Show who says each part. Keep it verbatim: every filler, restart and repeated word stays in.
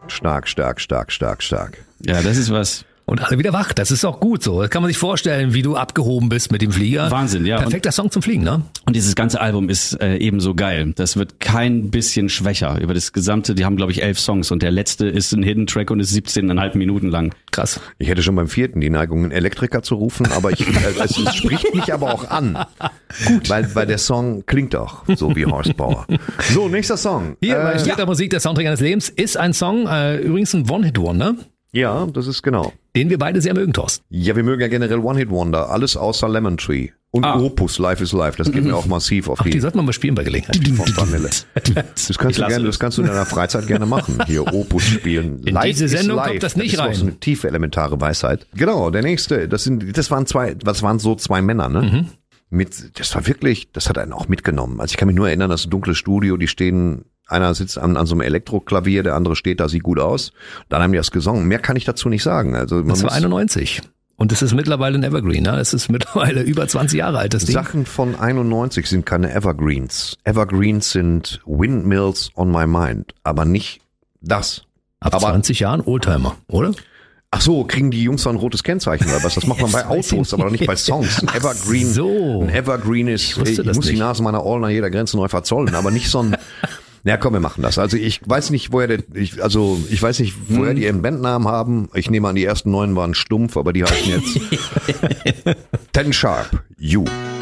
Speaker 1: Stark, stark, stark, stark, stark.
Speaker 2: Ja, das ist was.
Speaker 3: Und alle wieder wach, das ist auch gut so. Das kann man sich vorstellen, wie du abgehoben bist mit dem Flieger.
Speaker 2: Wahnsinn, ja.
Speaker 3: Perfekter Song zum Fliegen, ne?
Speaker 2: Und dieses ganze Album ist äh, ebenso geil. Das wird kein bisschen schwächer über das gesamte. Die haben, glaube ich, elf Songs und der letzte ist ein Hidden Track und ist siebzehn Komma fünf Minuten lang. Krass.
Speaker 1: Ich hätte schon beim vierten die Neigung, einen Elektriker zu rufen, aber ich, äh, es, es spricht mich aber auch an. Gut. Weil, weil der Song klingt auch so wie Horsepower. So, nächster Song.
Speaker 3: Hier, bei
Speaker 1: äh,
Speaker 3: Steht der Musik, der Soundtrack eines Lebens, ist ein Song, äh, übrigens ein One-Hit-Wonder.
Speaker 1: Ja, das ist genau.
Speaker 3: Den wir beide sehr mögen, Thorsten.
Speaker 1: Ja, wir mögen ja generell One-Hit-Wonder. Alles außer Lemon Tree. Und
Speaker 2: Ah.
Speaker 1: Opus, Life is Life. Das geht mir auch massiv auf
Speaker 3: Ach, die
Speaker 1: die
Speaker 3: sollten wir mal spielen bei Gelegenheit.
Speaker 1: von Vanille. Das kannst, du gerne, das kannst du in deiner Freizeit gerne machen. Hier Opus spielen.
Speaker 3: In
Speaker 1: Life
Speaker 3: diese
Speaker 1: is
Speaker 3: Sendung
Speaker 1: life.
Speaker 3: kommt das nicht
Speaker 1: ist auch
Speaker 3: rein.
Speaker 1: so eine tiefe, elementare Weisheit. Genau, der nächste. Das sind, das waren zwei, das waren so zwei Männer, ne?
Speaker 3: Mhm.
Speaker 1: Mit, das war wirklich, das hat einen auch mitgenommen. Also ich kann mich nur erinnern, das dunkle Studio, die stehen, einer sitzt an, an so einem Elektroklavier, der andere steht da, sieht gut aus. Dann haben die das gesungen. Mehr kann ich dazu nicht sagen. Also man
Speaker 3: Das war
Speaker 1: muss
Speaker 3: einundneunzig. Und es ist mittlerweile ein Evergreen, ne? Es ist mittlerweile über zwanzig Jahre alt, das Ding.
Speaker 1: Sachen von einundneunzig sind keine Evergreens. Evergreens sind Windmills on my mind, aber nicht das.
Speaker 3: Ab
Speaker 1: aber
Speaker 3: zwanzig Jahren Oldtimer, oder?
Speaker 1: Ach so, kriegen die Jungs dann ein rotes Kennzeichen oder was? Das macht man bei Autos, aber doch nicht bei Songs. Ein Evergreen,
Speaker 3: so.
Speaker 1: ein Evergreen ist,
Speaker 3: Ich wusste
Speaker 1: ich,
Speaker 3: das
Speaker 1: muss die
Speaker 3: nicht.
Speaker 1: Nase meiner Ohren an jeder Grenze neu verzollen, aber nicht so ein, ja komm, wir machen das. Also ich weiß nicht, woher der, ich, also ich weiß nicht, woher die ihren Bandnamen haben. Ich nehme an, die ersten neun waren stumpf, aber die heißen jetzt Ten Sharp, You.